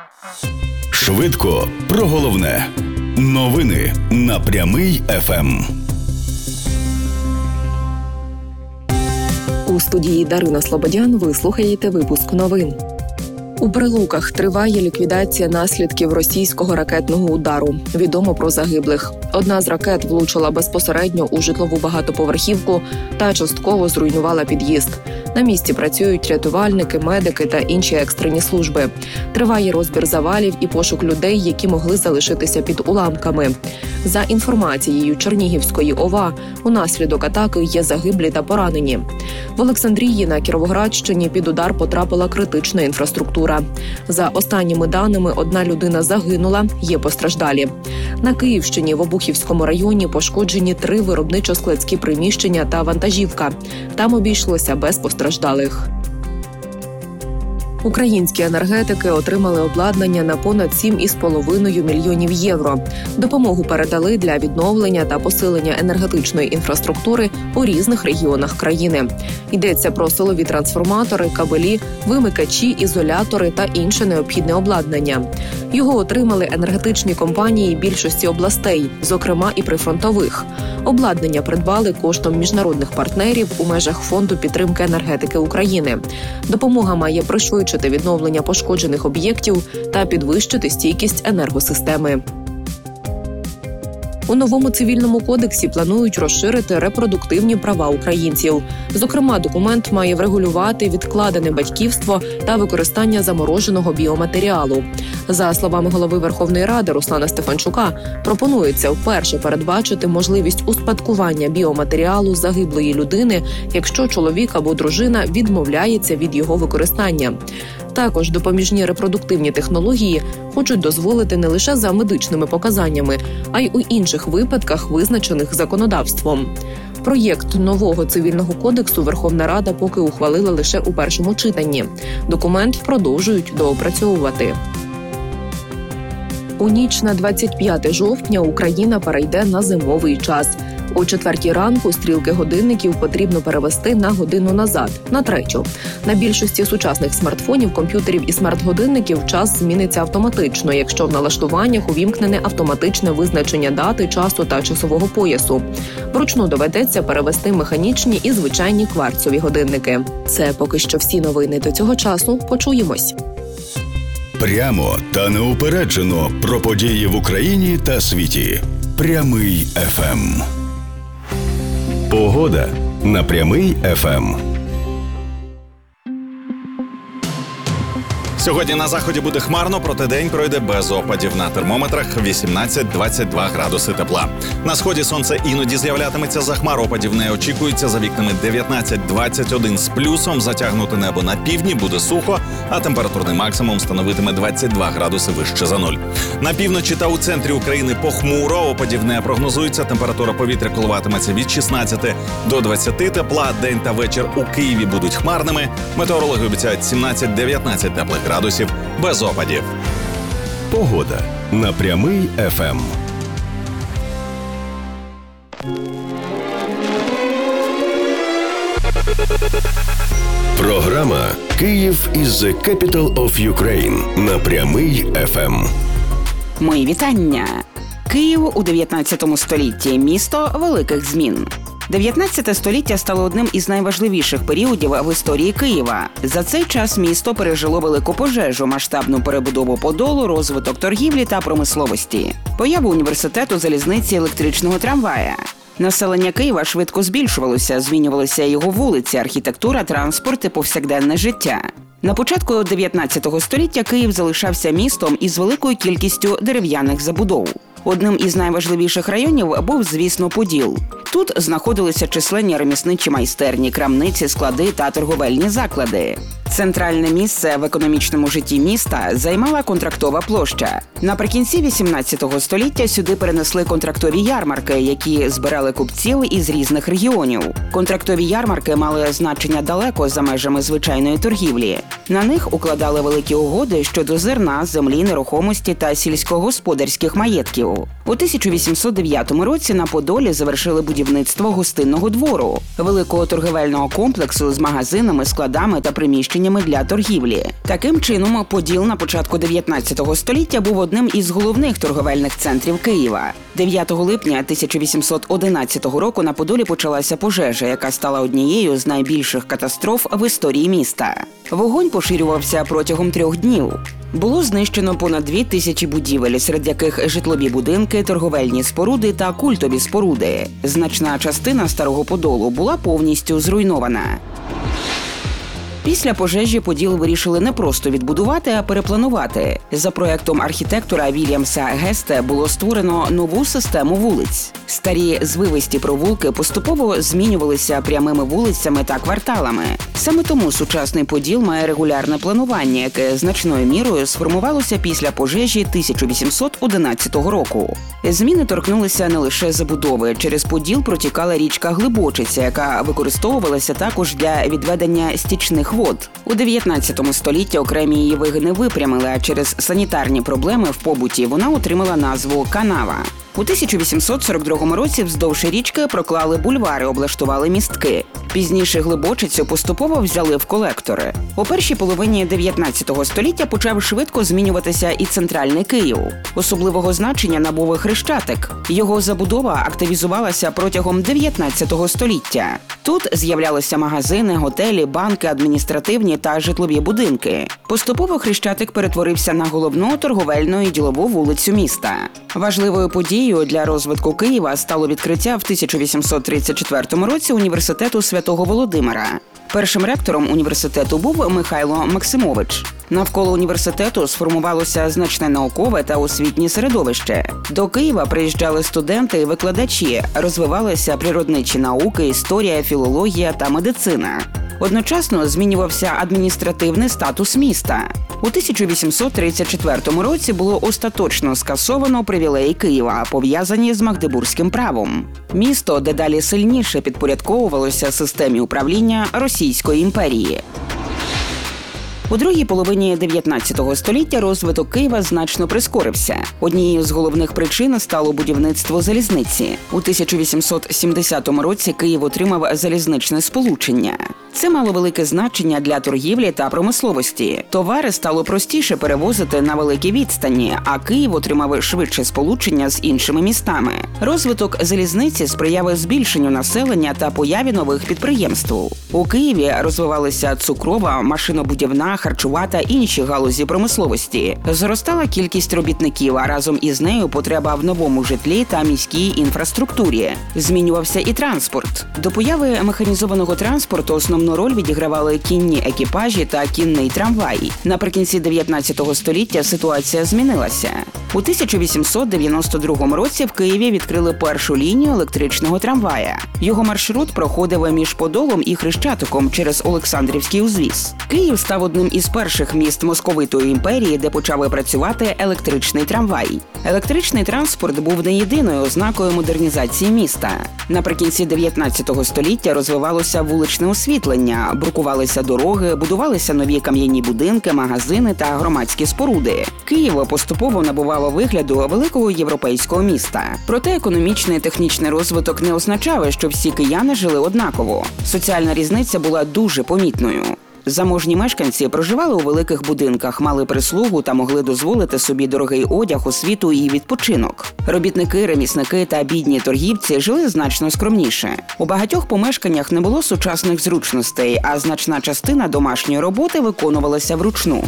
Швидко про головне. Новини на Прямий ФМ. У студії Дарина Слободян ви слухаєте випуск новин. У Прилуках триває ліквідація наслідків російського ракетного удару. Відомо про загиблих. Одна з ракет влучила безпосередньо у житлову багатоповерхівку та частково зруйнувала під'їзд. На місці працюють рятувальники, медики та інші екстрені служби. Триває розбір завалів і пошук людей, які могли залишитися під уламками. За інформацією Чернігівської ОВА, унаслідок атаки є загиблі та поранені. В Олександрії на Кіровоградщині під удар потрапила критична інфраструктура. За останніми даними, одна людина загинула, є постраждалі. На Київщині в Обухівському районі пошкоджені 3 виробничо-складські приміщення та вантажівка. Там обійшлося без постраждалих. Українські енергетики отримали обладнання на понад 7,5 мільйонів євро. Допомогу передали для відновлення та посилення енергетичної інфраструктури у різних регіонах країни. Йдеться про силові трансформатори, кабелі, вимикачі, ізолятори та інше необхідне обладнання. Його отримали енергетичні компанії більшості областей, зокрема і прифронтових. Обладнання придбали коштом міжнародних партнерів у межах Фонду підтримки енергетики України. Допомога має пришвидшити відновлення пошкоджених об'єктів та підвищити стійкість енергосистеми. У новому цивільному кодексі планують розширити репродуктивні права українців. Зокрема, документ має врегулювати відкладене батьківство та використання замороженого біоматеріалу. За словами голови Верховної Ради Руслана Стефанчука, пропонується вперше передбачити можливість успадкування біоматеріалу загиблої людини, якщо чоловік або дружина відмовляється від його використання. Також допоміжні репродуктивні технології хочуть дозволити не лише за медичними показаннями, а й у інших випадках, визначених законодавством. Проєкт нового цивільного кодексу Верховна Рада поки ухвалила лише у першому читанні. Документ продовжують доопрацьовувати. У ніч на 25 жовтня Україна перейде на зимовий час. О 4:00 ранку стрілки годинників потрібно перевести на годину назад, на 3:00. На більшості сучасних смартфонів, комп'ютерів і смарт-годинників час зміниться автоматично, якщо в налаштуваннях увімкнене автоматичне визначення дати, часу та часового поясу. Вручну доведеться перевести механічні і звичайні кварцові годинники. Це поки що всі новини до цього часу. Почуємось. Прямо та неупереджено про події в Україні та світі. Прямий ФМ. Погода на Прямий ФМ. Сьогодні на заході буде хмарно, проте день пройде без опадів. На термометрах 18-22 градуси тепла. На сході сонце іноді з'являтиметься, за хмар опадів не очікується. За вікнами 19-21 з плюсом. Затягнуте небо на півдні, буде сухо, а температурний максимум становитиме 22 градуси вище за нуль. На півночі та у центрі України похмуро, опадів не прогнозується. Температура повітря коливатиметься від 16 до 20 тепла. День та вечір у Києві будуть хмарними. Метеорологи обіцяють 17-19 теплих градусів без опадів. Погода на Прямий ФМ. Програма «Київ is the capital of Ukraine» на Прямий ФМ. Мої вітання! Київ у 19 столітті – місто великих змін. 19 століття стало одним із найважливіших періодів в історії Києва. За цей час місто пережило велику пожежу, масштабну перебудову Подолу, розвиток торгівлі та промисловості, появу університету, залізниці, електричного трамвая. Населення Києва швидко збільшувалося, змінювалися його вулиці, архітектура, транспорт і повсякденне життя. На початку 19 століття Київ залишався містом із великою кількістю дерев'яних забудов. Одним із найважливіших районів був, звісно, Поділ. Тут знаходилися численні ремісничі майстерні, крамниці, склади та торговельні заклади. Центральне місце в економічному житті міста займала контрактова площа. Наприкінці 18 століття сюди перенесли контрактові ярмарки, які збирали купців із різних регіонів. Контрактові ярмарки мали значення далеко за межами звичайної торгівлі. На них укладали великі угоди щодо зерна, землі, нерухомості та сільськогосподарських маєтків. У 1809 році на Подолі завершили будівництво гостинного двору, великого торгівельного комплексу з магазинами, складами та приміщеннями для торгівлі. Таким чином, Поділ на початку 19 століття був одним із головних торговельних центрів Києва. 9 липня 1811 року на Подолі почалася пожежа, яка стала однією з найбільших катастроф в історії міста. Вогонь поширювався протягом 3 днів. Було знищено понад 2000 будівель, серед яких житлові будинки, торговельні споруди та культові споруди. Значна частина Старого Подолу була повністю зруйнована. Після пожежі Поділ вирішили не просто відбудувати, а перепланувати. За проектом архітектора Вільямса Гесте було створено нову систему вулиць. Старі звивисті провулки поступово змінювалися прямими вулицями та кварталами. Саме тому сучасний Поділ має регулярне планування, яке значною мірою сформувалося після пожежі 1811 року. Зміни торкнулися не лише забудови. Через Поділ протікала річка Глибочиця, яка використовувалася також для відведення стічних вод. У 19 столітті окремі її вигини випрямили, а через санітарні проблеми в побуті вона отримала назву «Канава». У 1842 році вздовж річки проклали бульвари, облаштували містки. Пізніше Глибочицю поступово взяли в колектори. У першій половині 19 століття почав швидко змінюватися і центральний Київ. Особливого значення набув Хрещатик. Його забудова активізувалася протягом 19 століття. Тут з'являлися магазини, готелі, банки, адміністративні та житлові будинки. Поступово Хрещатик перетворився на головну торговельну і ділову вулицю міста. Важливою подією для розвитку Києва стало відкриття в 1834 році університету Святого Володимира. Першим ректором університету був Михайло Максимович. Навколо університету сформувалося значне наукове та освітнє середовище. До Києва приїжджали студенти і викладачі, розвивалися природничі науки, історія, філологія та медицина. Одночасно змінювався адміністративний статус міста. У 1834 році було остаточно скасовано привілеї Києва, пов'язані з Магдебурзьким правом. Місто дедалі сильніше підпорядковувалося системі управління Російської імперії. У другій половині 19 століття розвиток Києва значно прискорився. Однією з головних причин стало будівництво залізниці. У 1870 році Київ отримав залізничне сполучення. Це мало велике значення для торгівлі та промисловості. Товари стало простіше перевозити на великі відстані, а Київ отримав швидше сполучення з іншими містами. Розвиток залізниці сприяв збільшенню населення та появі нових підприємств. У Києві розвивалися цукрова, машинобудівна, харчова та інші галузі промисловості. Зростала кількість робітників, а разом із нею потреба в новому житлі та міській інфраструктурі. Змінювався і транспорт. До появи механізованого транспорту основну роль відігравали кінні екіпажі та кінний трамвай. Наприкінці 19 століття ситуація змінилася. У 1892 році в Києві відкрили першу лінію електричного трамвая. Його маршрут проходив між Подолом і Хрещатиком через Олександрівський узвіз. Київ став одним із перших міст Московитої імперії, де почав працювати електричний трамвай. Електричний транспорт був не єдиною ознакою модернізації міста. Наприкінці 19 століття розвивалося вуличне освітлення, брукувалися дороги, будувалися нові кам'яні будинки, магазини та громадські споруди. Київ поступово набувало вигляду великого європейського міста. Проте економічний і технічний розвиток не означав, що всі кияни жили однаково. Соціальна різниця була дуже помітною. Заможні мешканці проживали у великих будинках, мали прислугу та могли дозволити собі дорогий одяг, освіту і відпочинок. Робітники, ремісники та бідні торгівці жили значно скромніше. У багатьох помешканнях не було сучасних зручностей, а значна частина домашньої роботи виконувалася вручну.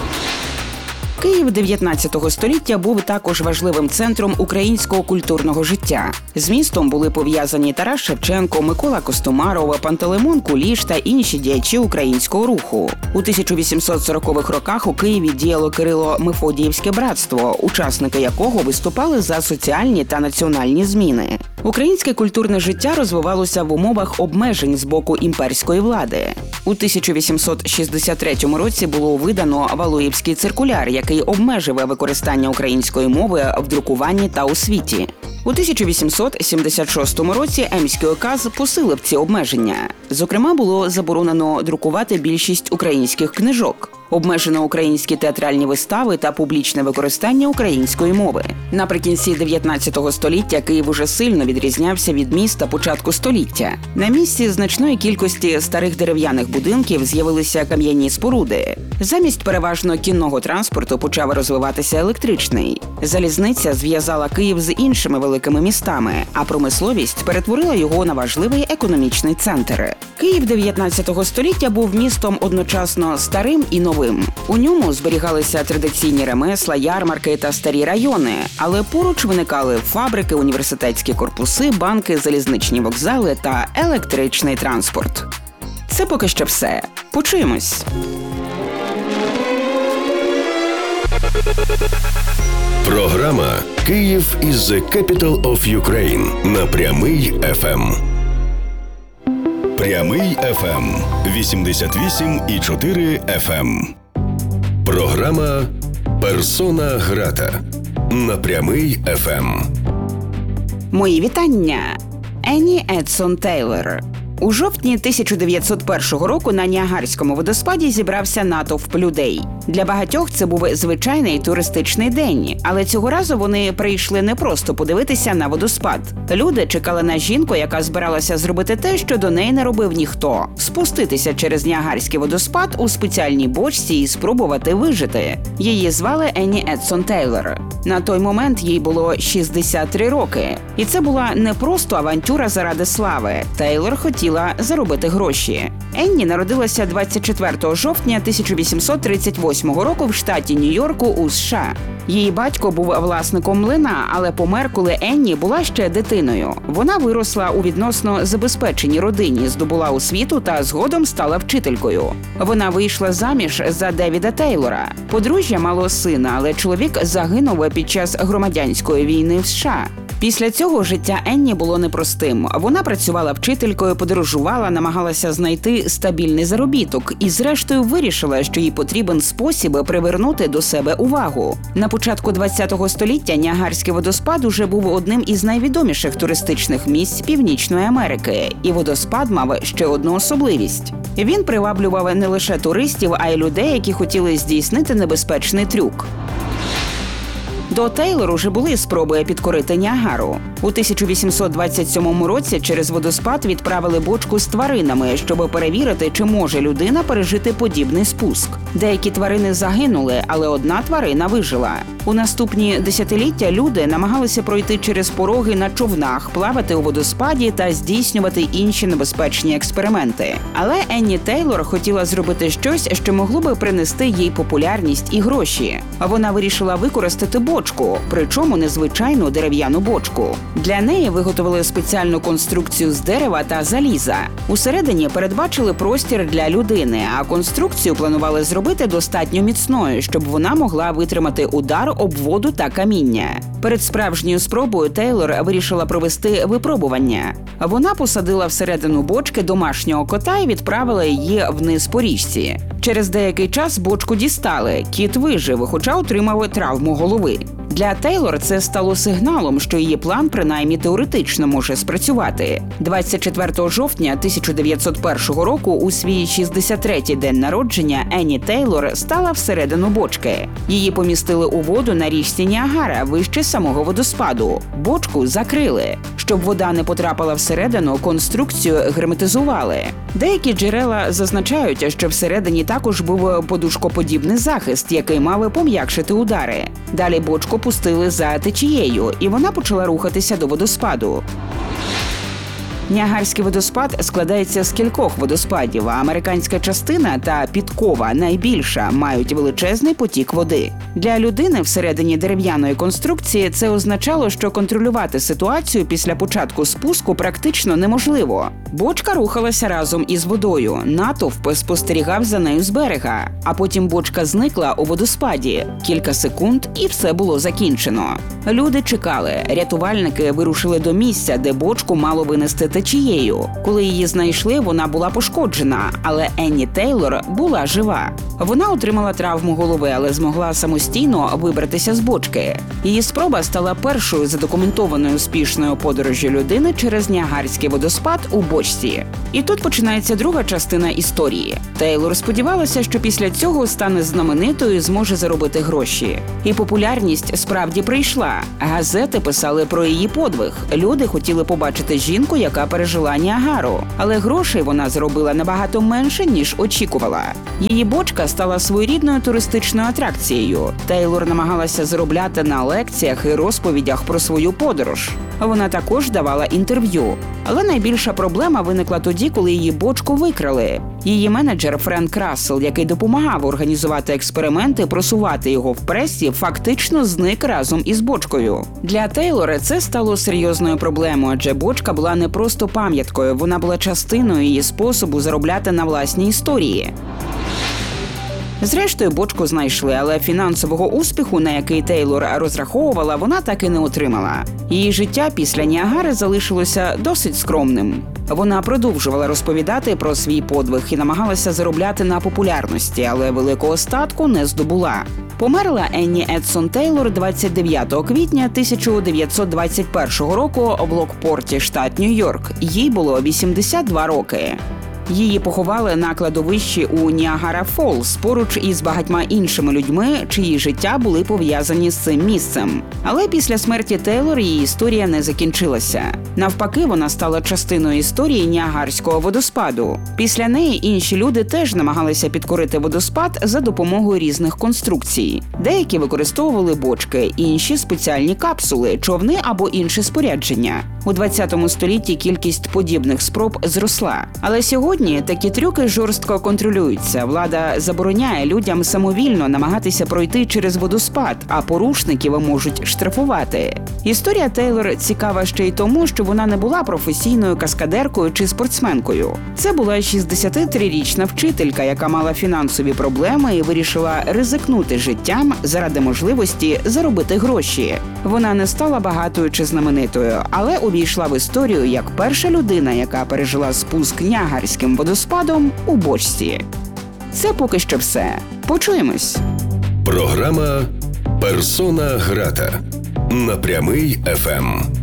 Київ 19 століття був також важливим центром українського культурного життя. З містом були пов'язані Тарас Шевченко, Микола Костомаров, Пантелеймон Куліш та інші діячі українського руху. У 1840-х роках у Києві діяло Кирило-Мефодіївське братство, учасники якого виступали за соціальні та національні зміни. Українське культурне життя розвивалося в умовах обмежень з боку імперської влади. У 1863 році було видано Валуєвський циркуляр, який обмежив використання української мови в друкуванні та освіті. У 1876 році Емський указ посилив ці обмеження. Зокрема, було заборонено друкувати більшість українських книжок. обмежено українські театральні вистави та публічне використання української мови. Наприкінці 19 століття Київ уже сильно відрізнявся від міста початку століття. На місці значної кількості старих дерев'яних будинків з'явилися кам'яні споруди. Замість переважно кінного транспорту почав розвиватися електричний. Залізниця зв'язала Київ з іншими великими містами, а промисловість перетворила його на важливий економічний центр. Київ 19 століття був містом одночасно старим і новим. У ньому зберігалися традиційні ремесла, ярмарки та старі райони, але поруч виникали фабрики, університетські корпуси, банки, залізничні вокзали та електричний транспорт. Це поки що все. Почуємось! Програма «Київ is the capital of Ukraine» на Прямий ФМ. Прямий ФМ 88,4 ФМ. Програма «Персона грата» на Прямий ФМ. Мої вітання! Енні Едсон Тейлор. У жовтні 1901 року на Ніагарському водоспаді зібрався натовп людей. Для багатьох це був звичайний туристичний день, але цього разу вони прийшли не просто подивитися на водоспад. Люди чекали на жінку, яка збиралася зробити те, що до неї не робив ніхто – спуститися через Ніагарський водоспад у спеціальній бочці і спробувати вижити. Її звали Енні Едсон Тейлор. На той момент їй було 63 роки. І це була не просто авантюра заради слави. Тейлор хотіла заробити гроші. Енні народилася 24 жовтня 1838 року в штаті Нью-Йорку у США. Її батько був власником млина, але помер, коли Енні була ще дитиною. Вона виросла у відносно забезпеченій родині, здобула освіту та згодом стала вчителькою. Вона вийшла заміж за Девіда Тейлора. Подружжя мало сина, але чоловік загинув під час громадянської війни в США. Після цього життя Енні було непростим. Вона працювала вчителькою, подорожувала, намагалася знайти стабільний заробіток і зрештою вирішила, що їй потрібен спосіб привернути до себе увагу. На початку ХХ століття Ніагарський водоспад уже був одним із найвідоміших туристичних місць Північної Америки, і водоспад мав ще одну особливість. Він приваблював не лише туристів, а й людей, які хотіли здійснити небезпечний трюк. До Тейлор уже були спроби підкорити Ніагару. У 1827 році через водоспад відправили бочку з тваринами, щоб перевірити, чи може людина пережити подібний спуск. Деякі тварини загинули, але одна тварина вижила. У наступні десятиліття люди намагалися пройти через пороги на човнах, плавати у водоспаді та здійснювати інші небезпечні експерименти. Але Енні Тейлор хотіла зробити щось, що могло би принести їй популярність і гроші. Вона вирішила використати бочку, причому незвичайну дерев'яну бочку. Для неї виготовили спеціальну конструкцію з дерева та заліза. Усередині передбачили простір для людини, а конструкцію планували зробити достатньо міцною, щоб вона могла витримати удар об воду та каміння. Перед справжньою спробою Тейлор вирішила провести випробування. Вона посадила всередину бочки домашнього кота і відправила її вниз по річці. Через деякий час бочку дістали. Кіт вижив, хоча отримав травму голови. Для Тейлор це стало сигналом, що її план принаймні теоретично може спрацювати. 24 жовтня 1901 року у свій 63-й день народження Енні Тейлор стала всередину бочки. Її помістили у воду на річці Ніагара, вище самого водоспаду. Бочку закрили. Щоб вода не потрапила всередину, конструкцію герметизували. Деякі джерела зазначають, що всередині також був подушкоподібний захист, який мав пом'якшити удари. Далі бочку пустили за течією, і вона почала рухатися до водоспаду. Ніагарський водоспад складається з кількох водоспадів, а американська частина та підкова, найбільша, мають величезний потік води. Для людини всередині дерев'яної конструкції це означало, що контролювати ситуацію після початку спуску практично неможливо. Бочка рухалася разом із водою, натовп спостерігав за нею з берега, а потім бочка зникла у водоспаді. Кілька секунд і все було закінчено. Люди чекали, рятувальники вирушили до місця, де бочку мало винести течією. Коли її знайшли, вона була пошкоджена, але Енні Тейлор була жива. Вона отримала травму голови, але змогла самостійно вибратися з бочки. Її спроба стала першою задокументованою успішною подорожжю людини через Ніагарський водоспад у бочці. І тут починається друга частина історії. Тейлор сподівалася, що після цього стане знаменитою і зможе заробити гроші. І популярність справді прийшла. Газети писали про її подвиг. Люди хотіли побачити жінку, яка пережила Ніагару. Але грошей вона заробила набагато менше, ніж очікувала. Її бочка стала своєрідною туристичною атракцією. Тейлор намагалася заробляти на лекціях і розповідях про свою подорож. Вона також давала інтерв'ю. Але найбільша проблема виникла тоді, коли її бочку викрали. Її менеджер Френк Рассел, який допомагав організувати експерименти, просувати його в пресі, фактично зник разом із бочкою. Для Тейлора це стало серйозною проблемою, адже бочка була не просто пам'яткою, вона була частиною її способу заробляти на власній історії. Зрештою, бочку знайшли, але фінансового успіху, на який Тейлор розраховувала, вона так і не отримала. Її життя після Ніагари залишилося досить скромним. Вона продовжувала розповідати про свій подвиг і намагалася заробляти на популярності, але великого статку не здобула. Померла Енні Едсон Тейлор 29 квітня 1921 року у Локпорті, штат Нью-Йорк. Їй було 82 роки. Її поховали на кладовищі у Ніагара-Фоллс поруч із багатьма іншими людьми, чиї життя були пов'язані з цим місцем. Але після смерті Тейлор її історія не закінчилася. Навпаки, вона стала частиною історії Ніагарського водоспаду. Після неї інші люди теж намагалися підкорити водоспад за допомогою різних конструкцій. Деякі використовували бочки, інші – спеціальні капсули, човни або інше спорядження. У 20 столітті кількість подібних спроб зросла. Але сьогодні такі трюки жорстко контролюються. Влада забороняє людям самовільно намагатися пройти через водоспад, а порушників можуть штрафувати. Історія Тейлор цікава ще й тому, що вона не була професійною каскадеркою чи спортсменкою. Це була 63-річна вчителька, яка мала фінансові проблеми і вирішила ризикнути життям заради можливості заробити гроші. Вона не стала багатою чи знаменитою, але увійшла в історію як перша людина, яка пережила спуск Ніагарським водоспадом у бочці. Це поки що все. Почуємось. Програма «Персона грата» на Прямий ФМ.